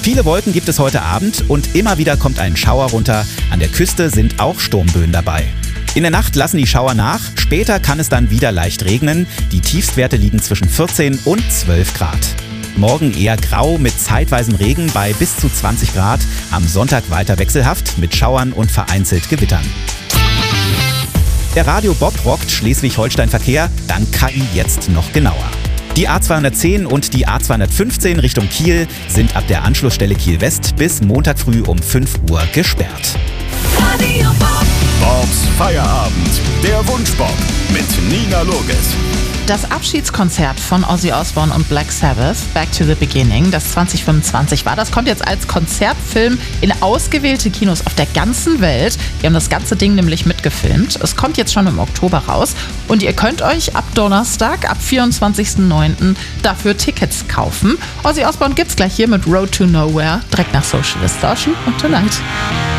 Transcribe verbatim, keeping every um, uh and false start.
Viele Wolken gibt es heute Abend und immer wieder kommt ein Schauer runter. An der Küste sind auch Sturmböen dabei. In der Nacht lassen die Schauer nach, später kann es dann wieder leicht regnen. Die Tiefstwerte liegen zwischen vierzehn und zwölf Grad. Morgen eher grau mit zeitweisen Regen bei bis zu zwanzig Grad. Am Sonntag weiter wechselhaft mit Schauern und vereinzelt Gewittern. Der Radio Bob rockt Schleswig-Holstein Verkehr, dann K I jetzt noch genauer. Die A zweihundertzehn und die A zweihundertfünfzehn Richtung Kiel sind ab der Anschlussstelle Kiel West bis Montag früh um fünf Uhr gesperrt. Radio Bob. Bobs Feierabend, der Wunschbob mit Nina Loges. Das Abschiedskonzert von Ozzy Osbourne und Black Sabbath, Back to the Beginning, das zwanzig fünfundzwanzig war, das kommt jetzt als Konzertfilm in ausgewählte Kinos auf der ganzen Welt. Die haben das ganze Ding nämlich mitgefilmt. Es kommt jetzt schon im Oktober raus und ihr könnt euch ab Donnerstag, ab vierundzwanzigsten neunten dafür Tickets kaufen. Ozzy Osbourne gibt's gleich hier mit Road to Nowhere, direkt nach Social Distortion und Tonight.